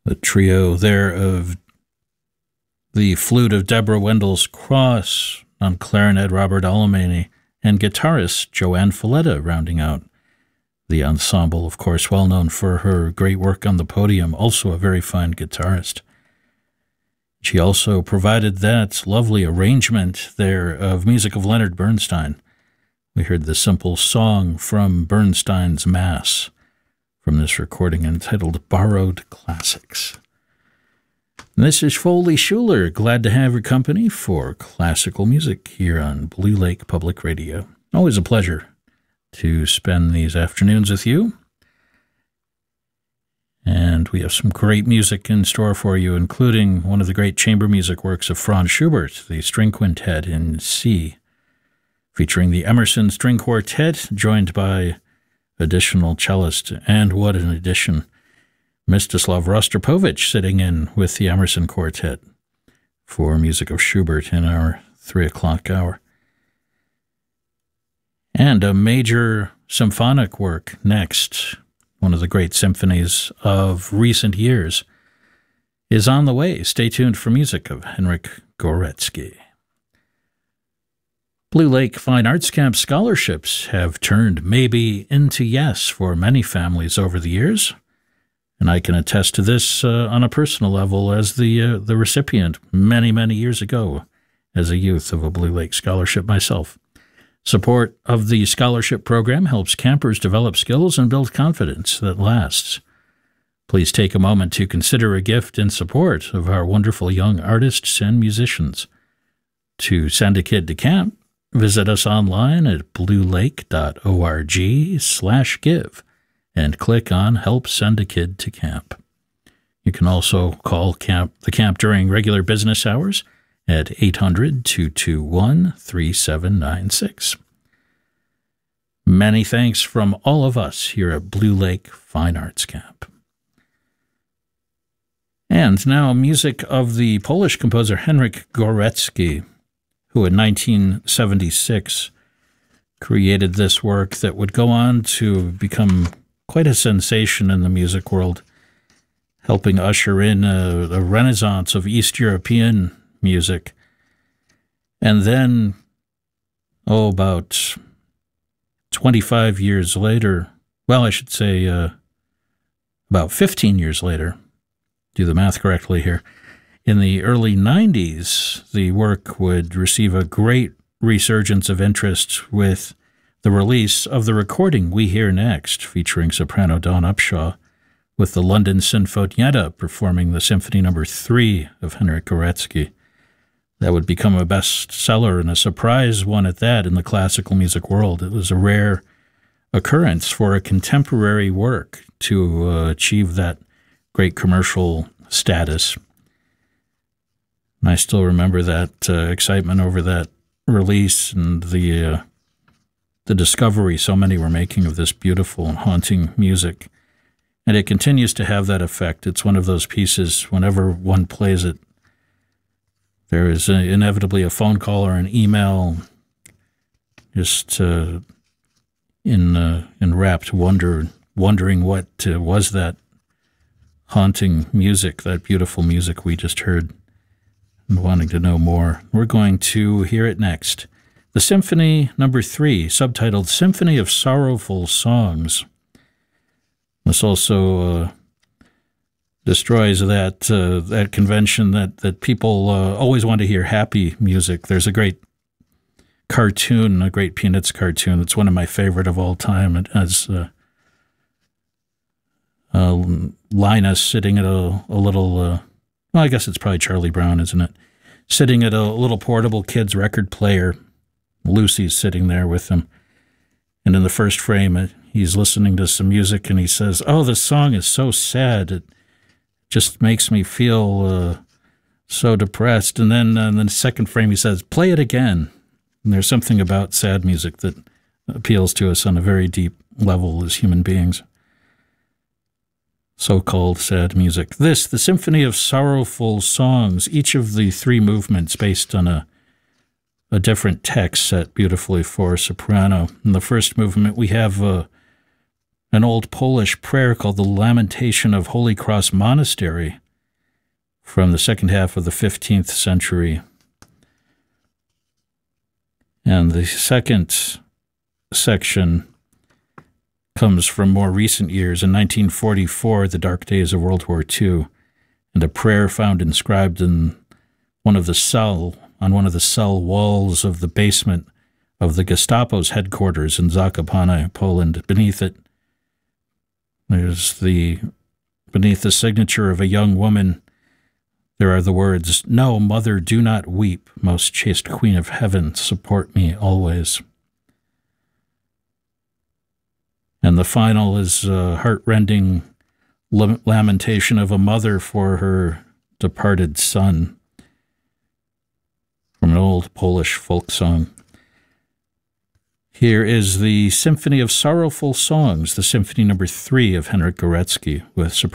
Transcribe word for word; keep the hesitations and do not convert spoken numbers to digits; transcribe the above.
The trio there of the flute of Deborah Wendell's Cross, on clarinet Robert Alemany, and guitarist Joanne Falletta rounding out the ensemble, of course, well known for her great work on the podium, also a very fine guitarist. She also provided that lovely arrangement there of music of Leonard Bernstein. We heard the simple song from Bernstein's Mass from this recording entitled Borrowed Classics. And this is Foley Schuler. Glad to have your company for classical music here on Blue Lake Public Radio. Always a pleasure to spend these afternoons with you. And we have some great music in store for you, including one of the great chamber music works of Franz Schubert, the String Quintet in C, featuring the Emerson String Quartet, joined by additional cellist, and what an addition, Mstislav Rostropovich sitting in with the Emerson Quartet for music of Schubert in our three o'clock hour. And a major symphonic work next, one of the great symphonies of recent years, is on the way. Stay tuned for music of Henryk Górecki. Blue Lake Fine Arts Camp scholarships have turned maybe into yes for many families over the years, and I can attest to this uh, on a personal level as the uh, the recipient many, many years ago as a youth of a Blue Lake scholarship myself. Support of the scholarship program helps campers develop skills and build confidence that lasts. Please take a moment to consider a gift in support of our wonderful young artists and musicians. To send a kid to camp, visit us online at bluelake.org slash give and click on Help Send a Kid to Camp. You can also call camp the camp during regular business hours at eight hundred, two two one, three seven nine six. Many thanks from all of us here at Blue Lake Fine Arts Camp. And now music of the Polish composer Henryk Górecki, who in nineteen seventy-six created this work that would go on to become quite a sensation in the music world, helping usher in a, a renaissance of East European music. And then, oh, about twenty-five years later, well, I should say uh, about fifteen years later, do the math correctly here, in the early nineties, the work would receive a great resurgence of interest with the release of the recording we hear next, featuring soprano Dawn Upshaw, with the London Sinfonietta performing the Symphony Number Three of Henryk Górecki. That would become a bestseller, and a surprise one at that, in the classical music world. It was a rare occurrence for a contemporary work to uh, achieve that great commercial status. And I still remember that uh, excitement over that release and the uh, the discovery so many were making of this beautiful and haunting music. And it continues to have that effect. It's one of those pieces, whenever one plays it, there is uh, inevitably a phone call or an email, just uh, in uh, in rapt wonder, wondering what uh, was that haunting music, that beautiful music we just heard, and wanting to know more. We're going to hear it next. The Symphony Number Three, subtitled Symphony of Sorrowful Songs. This also uh, destroys that uh, that convention that, that people uh, always want to hear happy music. There's a great cartoon, a great Peanuts cartoon. It's one of my favorite of all time. It has uh, uh, Linus sitting at a, a little, uh, well, I guess it's probably Charlie Brown, isn't it? Sitting at a little portable kid's record player. Lucy's sitting there with him. And in the first frame, he's listening to some music, and he says, "Oh, this song is so sad. It just makes me feel uh, so depressed." And then uh, in the second frame, he says, "Play it again." And there's something about sad music that appeals to us on a very deep level as human beings. So-called sad music. This, the Symphony of Sorrowful Songs, each of the three movements based on a a different text set beautifully for soprano. In the first movement, we have uh, an old Polish prayer called the Lamentation of Holy Cross Monastery, from the second half of the fifteenth century. And the second section comes from more recent years. In nineteen forty-four, the dark days of World War Two, and a prayer found inscribed in one of the cell, on one of the cell walls of the basement of the Gestapo's headquarters in Zakopane, Poland. Beneath it, there's the, beneath the signature of a young woman, there are the words, "No, mother, do not weep, most chaste queen of heaven, support me always." And the final is a heart-rending lamentation of a mother for her departed son, from an old Polish folk song. Here is the Symphony of Sorrowful Songs, the Symphony number three of Henryk Górecki, with